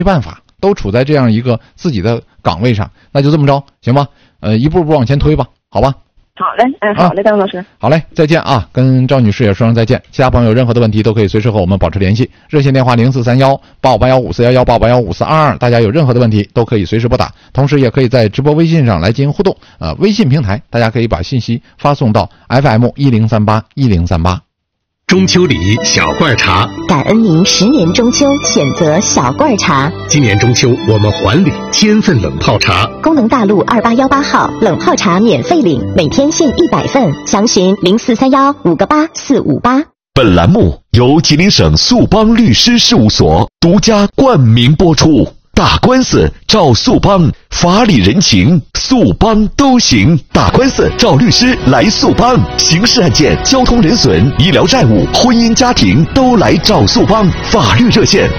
办法，都处在这样一个自己的岗位上，那就这么着，行吧？一步步往前推吧，好吧？ 好嘞，好嘞，张老师。 好嘞，再见啊！跟赵女士也说声再见。其他朋友有任何的问题都可以随时和我们保持联系，热线电话043185815411854222，大家有任何的问题都可以随时拨打，同时也可以在直播微信上来进行互动。微信平台大家可以把信息发送到 FM10381038。 中秋礼小罐茶， 感恩您10年中秋选择小罐茶。 今年中秋我们还礼1000份冷泡茶， 功能大路2818号冷泡茶免费领，每天限100份，详询0431588458。 本栏目由吉林省速邦律师事务所独家冠名播出。打官司找速邦，法理人情速邦都行。打官司找律师来速邦，刑事案件、交通人损、医疗债务、婚姻家庭都来找速邦。法律热线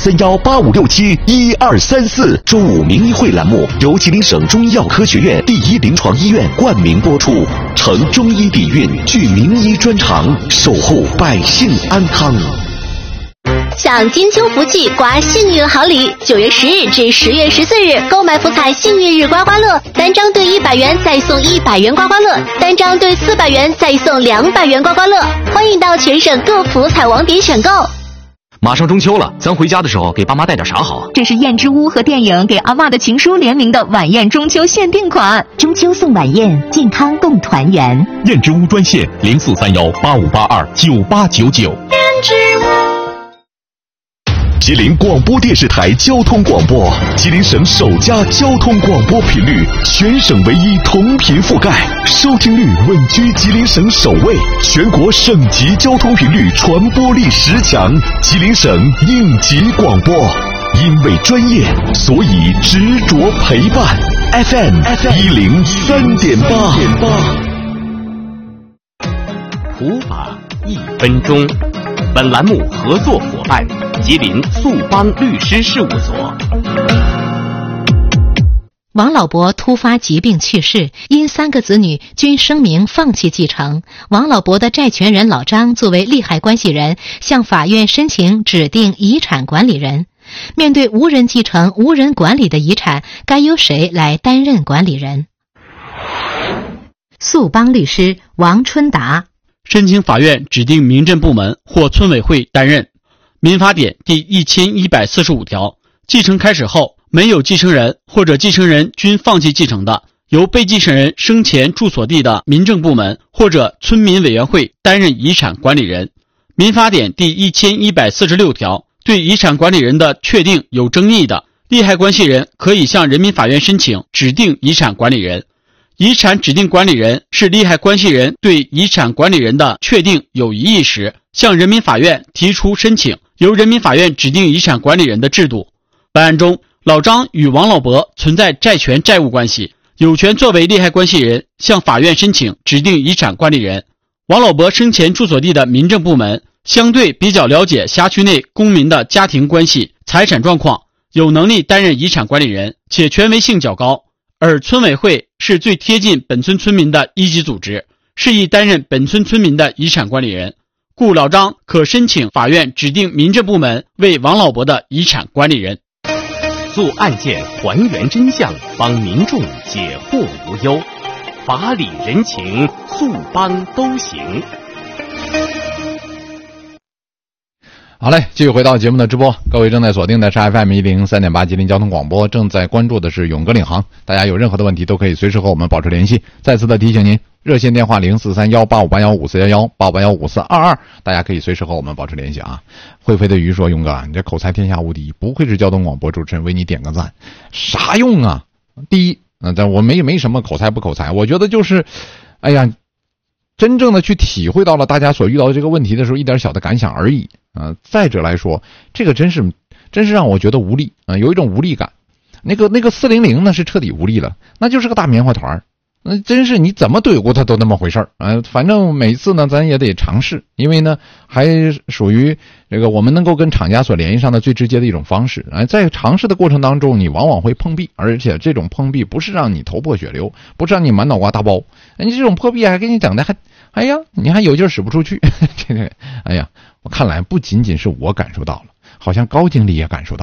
043185671234。中午名医会栏目由吉林省中医药科学院第一临床医院冠名播出，承中医底蕴，具名医专长，守护百姓安康。 享金秋福气，刮幸运好礼！9月10日至10月14日，购买福彩幸运日刮刮乐，单张兑100元再送100元刮刮乐，单张兑400元再送200元刮刮乐。欢迎到全省各福彩网点选购。 马上中秋了，咱回家的时候给爸妈带点啥好？ 这是燕之屋和电影给阿嬷的情书联名的晚宴中秋限定款， 中秋送晚宴，健康共团圆。 燕之屋专线043185829899。燕之屋。吉林广播电视台交通广播，吉林省首家交通广播频率，全省唯一同频覆盖，收听率稳居吉林省首位，全国省级交通频率传播力10强，吉林省应急广播。因为专业，所以执着陪伴。FM 103.8。 普法1分钟。本栏目合作伙伴吉林速邦律师事务所。 王老伯突发疾病去世，因3个子女均声明放弃继承。王老伯的债权人老张作为利害关系人，向法院申请指定遗产管理人。面对无人继承、无人管理的遗产，该由谁来担任管理人？速邦律师王春达。 申请法院指定民政部门或村委会担任。民法典第1145条，继承开始后没有继承人或者继承人均放弃继承的，由被继承人生前住所地的民政部门或者村民委员会担任遗产管理人。民法典第1146条，对遗产管理人的确定有争议的，利害关系人可以向人民法院申请指定遗产管理人。遗产指定管理人是利害关系人对遗产管理人的确定有异议时，向人民法院提出申请，由人民法院指定遗产管理人的制度。本案中，老张与王老伯存在债权债务关系，有权作为利害关系人向法院申请指定遗产管理人。王老伯生前住所地的民政部门相对比较了解辖区内公民的家庭关系、财产状况，有能力担任遗产管理人，且权威性较高。而村委会是最贴近本村村民的一级组织，适宜担任本村村民的遗产管理人，故老张可申请法院指定民政部门为王老伯的遗产管理人。 做案件还原真相，帮民众解惑无忧，法理人情速邦都行。 好嘞，继续回到节目的直播，各位正在锁定的是 FM 103.8吉林交通广播，正在关注的是勇哥领航，大家有任何的问题都可以随时和我们保持联系。再次的提醒您，热线电话04318581541185815422，大家可以随时和我们保持联系啊。会飞的鱼说，勇哥，你这口才天下无敌，不愧是交通广播主持人，为你点个赞。啥用啊？第一，我没什么口才不口才，我觉得就是，哎呀，真正的去体会到了大家所遇到的这个问题的时候，一点小的感想而已。再者来说，这个真是让我觉得无力啊，有一种无力感。那个400呢是彻底无力了，那就是个大棉花团，真是你怎么怼过他都那么回事儿。反正每次呢咱也得尝试，因为呢还属于这个我们能够跟厂家所联系上的最直接的一种方式。在尝试的过程当中，你往往会碰壁，而且这种碰壁不是让你头破血流，不是让你满脑瓜大包，你这种破壁还给你整的哎呀，你还有劲使不出去。这个，哎呀，我看来不仅仅是我感受到了，好像高经理也感受到了。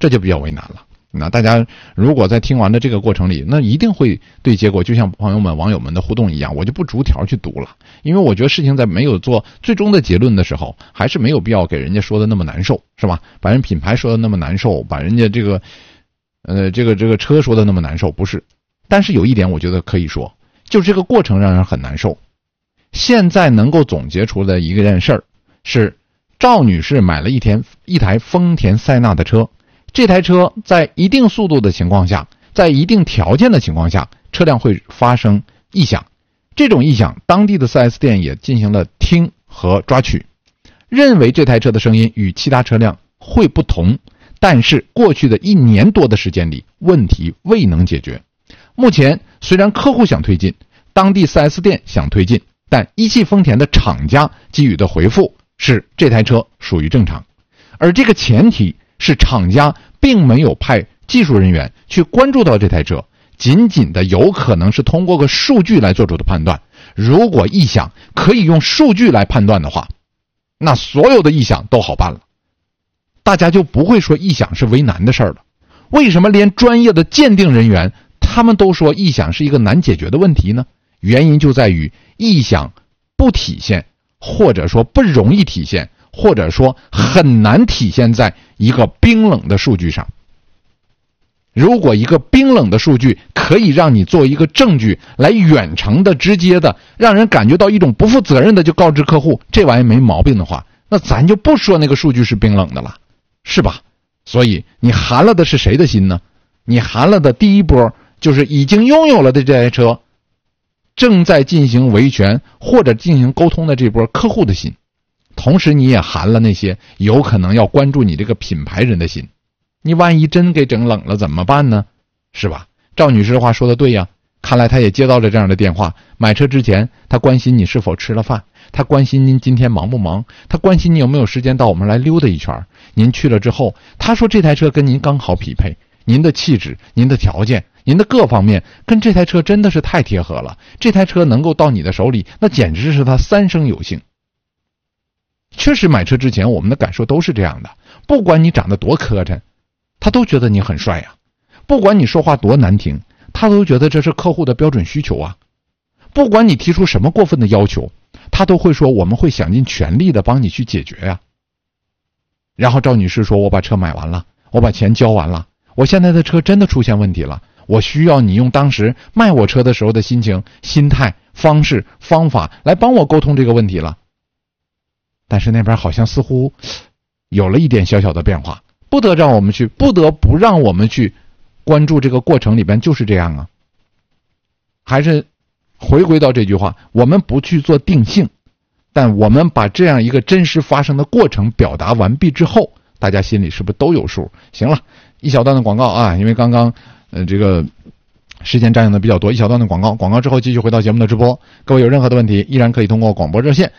这就比较为难了。那大家如果在听完的这个过程里，那一定会对结果就像朋友们网友们的互动一样，我就不逐条去读了，因为我觉得事情在没有做最终的结论的时候，还是没有必要给人家说的那么难受，是吧？把人品牌说的那么难受，把人家这个车说的那么难受，不是。但是有一点我觉得可以说，就是这个过程让人很难受。现在能够总结出的一件事儿是，赵女士买了一台丰田塞纳的车，这台车在一定速度的情况下，在一定条件的情况下，车辆会发生异响。这种异响，当地的 4S 店也进行了听和抓取，认为这台车的声音与其他车辆会不同，但是过去的1年多的时间里，问题未能解决。目前虽然客户想推进，当地 4S 店想推进，但一汽丰田的厂家给予的回复是这台车属于正常，而这个前提是厂家并没有派技术人员去关注到这台车，仅仅的有可能是通过个数据来做出的判断。如果异响可以用数据来判断的话，那所有的异响都好办了，大家就不会说异响是为难的事儿了。为什么连专业的鉴定人员他们都说异响是一个难解决的问题呢？原因就在于异响不体现，或者说不容易体现，或者说很难体现在一个冰冷的数据上。如果一个冰冷的数据可以让你做一个证据来远程的直接的让人感觉到一种不负责任的就告知客户这玩意没毛病的话，那咱就不说那个数据是冰冷的了，是吧？所以你寒了的是谁的心呢？你寒了的第一波就是已经拥有了的这台车正在进行维权或者进行沟通的这波客户的心，同时你也寒了那些有可能要关注你这个品牌人的心。你万一真给整冷了怎么办呢？是吧？赵女士的话说的对呀，看来她也接到了这样的电话。买车之前她关心你是否吃了饭，她关心您今天忙不忙，她关心你有没有时间到我们来溜达一圈。您去了之后，她说这台车跟您刚好匹配，您的气质，您的条件，您的各方面跟这台车真的是太贴合了，这台车能够到你的手里，那简直是她三生有幸。确实买车之前我们的感受都是这样的，不管你长得多磕碜，他都觉得你很帅啊；不管你说话多难听，他都觉得这是客户的标准需求啊；不管你提出什么过分的要求，他都会说我们会想尽全力的帮你去解决呀。然后赵女士说，我把车买完了，我把钱交完了，我现在的车真的出现问题了，我需要你用当时卖我车的时候的心情、心态、方式、方法来帮我沟通这个问题了。但是那边好像似乎有了一点小小的变化，不得不让我们去关注这个过程里边，就是这样啊。还是回归到这句话，我们不去做定性，但我们把这样一个真实发生的过程表达完毕之后，大家心里是不是都有数？行了，一小段的广告啊，因为刚刚这个时间占用的比较多，一小段的广告之后继续回到节目的直播。各位有任何的问题，依然可以通过广播热线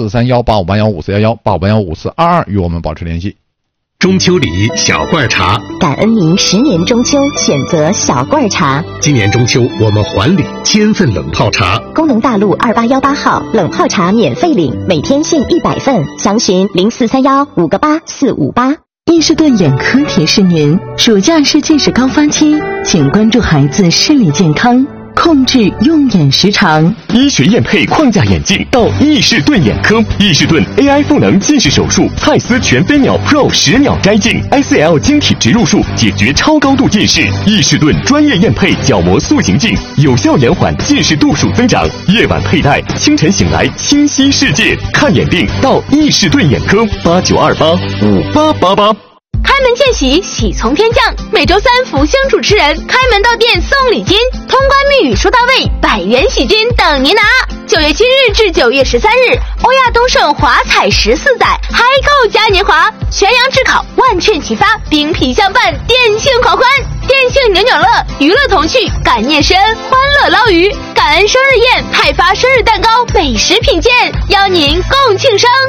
04318581541185815422与我们保持联系。 中秋礼小罐茶， 感恩您10年中秋选择小罐茶。 今年中秋我们还礼1000份冷泡茶。 工农大路2818号冷泡茶免费领，每天限100份，详询0431588458。 伊士顿眼科提示您，暑假是近视高发期，请关注孩子视力健康，控制用眼时长。 医学验配框架眼镜到伊士顿眼科，伊士顿 AI 赋能近视手术蔡司全飞秒 Pro 10秒摘镜 ICL 晶体植入术，解决超高度近视。伊士顿专业验配角膜塑形镜，有效延缓近视度数增长。夜晚佩戴，清晨醒来清晰世界。看眼病到伊士顿眼科89285888。 开门见喜，喜从天降。每周三，福星主持人开门到店送礼金，通关密语说到位，100元喜金等您拿。9月7日至9月13日，欧亚东盛华彩14载，嗨购嘉年华，全阳智考，万券齐发，冰皮相伴，电庆狂欢，电庆扭扭乐，娱乐童趣，感念深恩，欢乐捞鱼，感恩生日宴，派发生日蛋糕，美食品鉴，邀您共庆生。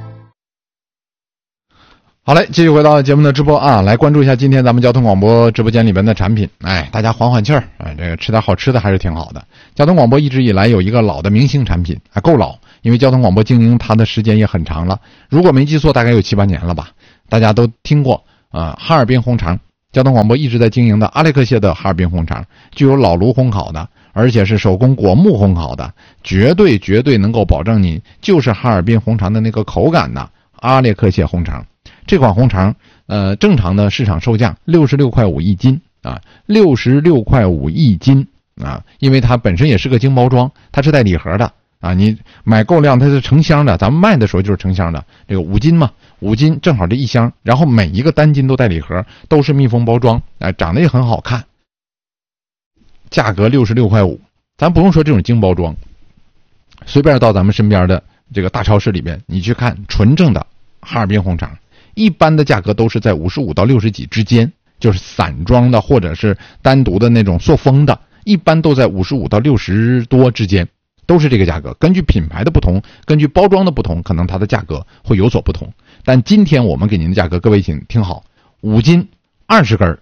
好嘞，继续回到节目的直播啊，来关注一下今天咱们交通广播直播间里边的产品。哎，大家缓缓气儿，哎，这个吃点好吃的还是挺好的。交通广播一直以来有一个老的明星产品，还够老，因为交通广播经营它的时间也很长了，如果没记错大概有7-8年了吧。大家都听过哈尔滨红肠，交通广播一直在经营的阿列克谢的哈尔滨红肠，具有老炉烘烤的，而且是手工果木烘烤的，绝对能够保证你就是哈尔滨红肠的那个口感的阿列克谢红肠。这款红肠正常的市场售价66.5块一斤啊，66.5块一斤啊，因为它本身也是个精包装，它是带礼盒的啊，你买够量它是成箱的，咱们卖的时候就是成箱的，这个5斤嘛，5斤正好这一箱，然后每一个单斤都带礼盒，都是密封包装，长得也很好看，价格66.5块，咱不用说这种精包装，随便到咱们身边的这个大超市里边，你去看纯正的哈尔滨红肠，一般的价格都是在55到60几之间，就是散装的或者是单独的那种塑封的，一般都在55到60多之间，都是这个价格。根据品牌的不同，根据包装的不同，可能它的价格会有所不同。但今天我们给您的价格，各位请听好，5斤20根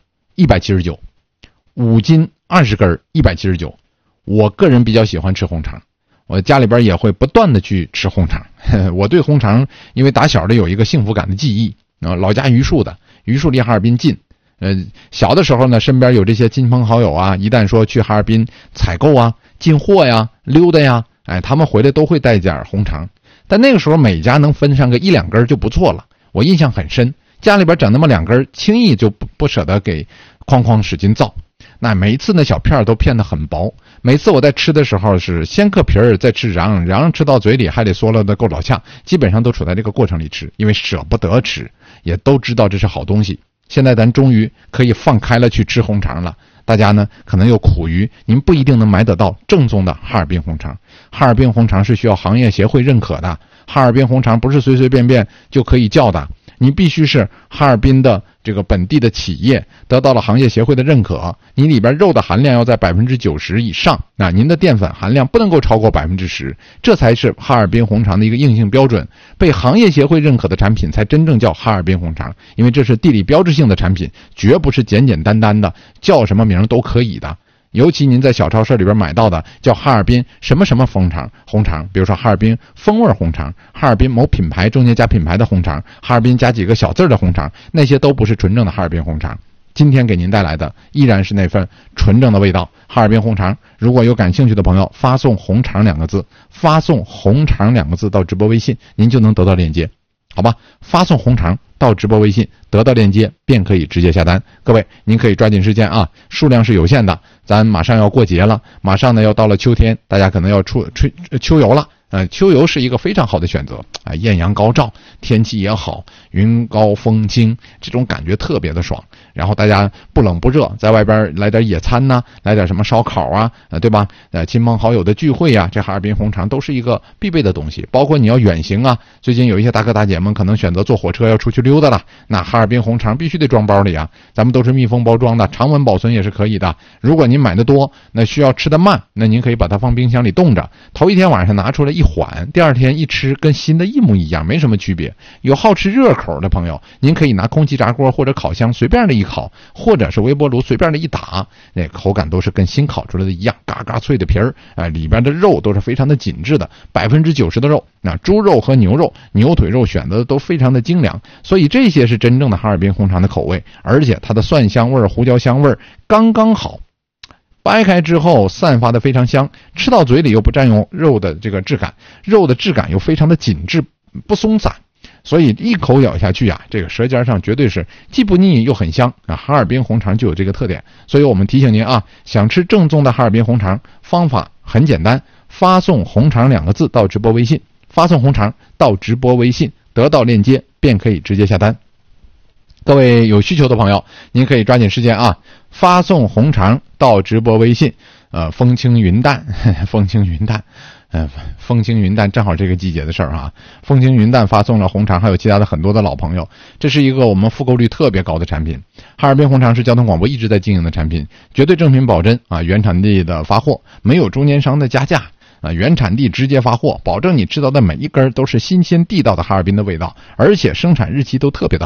179，5斤20根179。我个人比较喜欢吃红肠，我家里边也会不断的去吃红肠。我对红肠因为打小的有一个幸福感的记忆，老家榆树的，榆树离哈尔滨近，小的时候呢，身边有这些亲朋好友啊，一旦说去哈尔滨采购啊、进货呀、溜达呀，他们回来都会带点红肠。但那个时候每家能分上个1-2根就不错了，我印象很深。家里边整那么2根，轻易就不舍得给哐使劲造。那每一次那小片都片得很薄，每次我在吃的时候是先嗑皮儿再吃瓤吃到嘴里还得嗦了的够老呛，基本上都处在这个过程里吃，因为舍不得吃，也都知道这是好东西。现在咱终于可以放开了去吃红肠了，大家呢可能又苦于您不一定能买得到正宗的哈尔滨红肠。哈尔滨红肠是需要行业协会认可的，哈尔滨红肠不是随随便便就可以叫的，你必须是哈尔滨的这个本地的企业得到了行业协会的认可，你里边肉的含量要在 90% 以上，那您的淀粉含量不能够超过 10%， 这才是哈尔滨红肠的一个硬性标准。被行业协会认可的产品才真正叫哈尔滨红肠，因为这是地理标志性的产品，绝不是简简单单的叫什么名都可以的。尤其您在小超市里边买到的叫哈尔滨什么什么红肠，比如说哈尔滨风味红肠，哈尔滨某品牌中间加品牌的红肠，哈尔滨加几个小字的红肠，那些都不是纯正的哈尔滨红肠。今天给您带来的依然是那份纯正的味道，哈尔滨红肠。如果有感兴趣的朋友，发送红肠2个字，发送红肠2个字到直播微信，您就能得到链接，好吧？发送红肠到直播微信，得到链接便可以直接下单。各位您可以抓紧时间啊，数量是有限的，咱马上要过节了，马上呢要到了秋天，大家可能要吹秋游了。秋游是一个非常好的选择啊，艳阳高照，天气也好，云高风轻，这种感觉特别的爽。然后大家不冷不热，在外边来点野餐呐，来点什么烧烤啊，对吧？亲朋好友的聚会啊，这哈尔滨红肠都是一个必备的东西。包括你要远行啊，最近有一些大哥大姐们可能选择坐火车要出去溜达了，那哈尔滨红肠必须得装包里啊，咱们都是密封包装的，常温保存也是可以的。如果您买的多，那需要吃的慢，那您可以把它放冰箱里冻着，头一天晚上拿出来一缓，第二天一吃跟新的一模一样，没什么区别。有好吃热口的朋友，您可以拿空气炸锅或者烤箱随便的一烤，或者是微波炉随便的一打，那口感都是跟新烤出来的一样，嘎嘎脆的皮儿，里边的肉都是非常的紧致的，90%的肉，那猪肉和牛肉、牛腿肉选择的都非常的精良，所以这些是真正的哈尔滨红肠的口味，而且它的蒜香味、胡椒香味刚刚好。掰开之后散发的非常香，吃到嘴里又不占用肉的这个质感，肉的质感又非常的紧致不松散，所以一口咬下去啊，这个舌尖上绝对是既不腻又很香啊！哈尔滨红肠就有这个特点，所以我们提醒您啊，想吃正宗的哈尔滨红肠，方法很简单，发送红肠2个字到直播微信，发送红肠到直播微信，得到链接便可以直接下单。各位有需求的朋友，您可以抓紧时间啊，发送红肠到直播微信。风轻云淡，风轻云淡，风轻云淡，正好这个季节的事儿啊。风轻云淡发送了红肠，还有其他的很多的老朋友，这是一个我们复购率特别高的产品。哈尔滨红肠是交通广播一直在经营的产品，绝对正品保真啊，原产地的发货，没有中间商的加价。原产地直接发货，保证你吃到的每一根都是新鲜地道的哈尔滨的味道，而且生产日期都特别的好。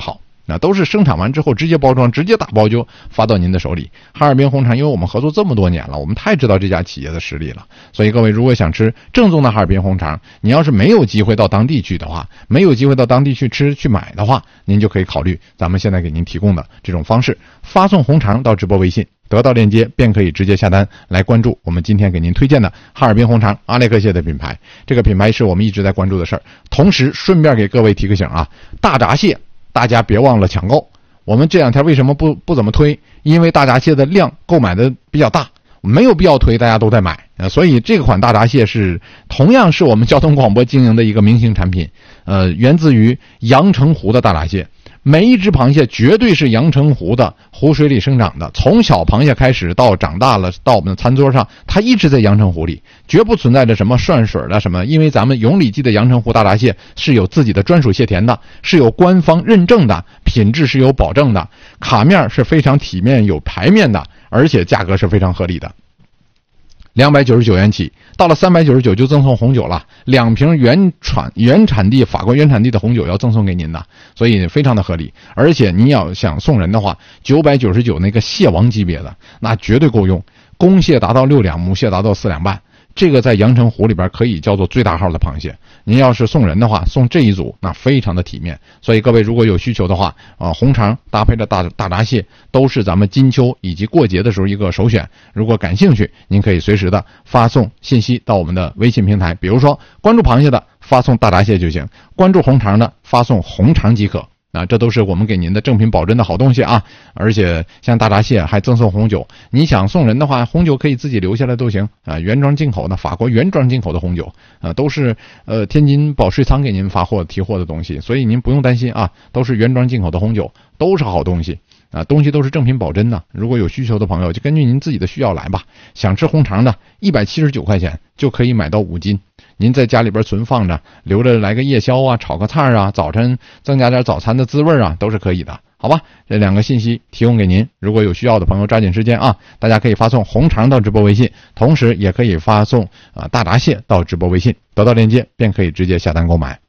那都是生产完之后直接包装，直接打包就发到您的手里。哈尔滨红肠，因为我们合作这么多年了，我们太知道这家企业的实力了，所以各位如果想吃正宗的哈尔滨红肠，你要是没有机会到当地去的话，没有机会到当地去吃去买的话，您就可以考虑咱们现在给您提供的这种方式，发送红肠到直播微信，得到链接便可以直接下单来关注我们今天给您推荐的哈尔滨红肠阿列克蟹的品牌。这个品牌是我们一直在关注的事儿。同时顺便给各位提个醒啊，大闸蟹大家别忘了抢购。我们这两天为什么不怎么推？因为大闸蟹的量购买的比较大，没有必要推，大家都在买所以这款大闸蟹是同样是我们交通广播经营的一个明星产品，源自于阳澄湖的大闸蟹。每一只螃蟹绝对是阳澄湖的湖水里生长的，从小螃蟹开始到长大了到我们的餐桌上，它一直在阳澄湖里，绝不存在着什么涮水的什么，因为咱们永里记的阳澄湖大闸蟹是有自己的专属蟹田的，是有官方认证的，品质是有保证的，卡面是非常体面有排面的，而且价格是非常合理的。299元起，到了399就赠送红酒了，2瓶原产地法国原产地的红酒要赠送给您的，所以非常的合理。而且你要想送人的话，999那个蟹王级别的那绝对够用，公蟹达到6两，母蟹达到4两半，这个在阳澄湖里边可以叫做最大号的螃蟹。您要是送人的话，送这一组那非常的体面。所以各位如果有需求的话红肠搭配着大闸蟹都是咱们金秋以及过节的时候一个首选。如果感兴趣，您可以随时的发送信息到我们的微信平台，比如说关注螃蟹的发送大闸蟹就行，关注红肠的发送红肠即可。这都是我们给您的正品保真的好东西啊！而且像大闸蟹还赠送红酒，你想送人的话，红酒可以自己留下来都行啊。原装进口的，法国原装进口的红酒都是天津保税仓给您发货提货的东西，所以您不用担心啊，都是原装进口的红酒，都是好东西东西都是正品保真的。如果有需求的朋友，就根据您自己的需要来吧。想吃红肠的，179块钱就可以买到5斤。您在家里边存放着，留着来个夜宵啊，炒个菜啊，早晨增加点早餐的滋味啊，都是可以的，好吧？这2个信息提供给您，如果有需要的朋友抓紧时间啊！大家可以发送红肠到直播微信，同时也可以发送大闸蟹到直播微信，得到链接便可以直接下单购买。